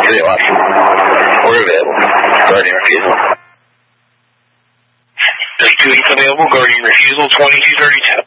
3 Watson. We're available. Guardian refusal. 32 available. Guardian refusal 2232.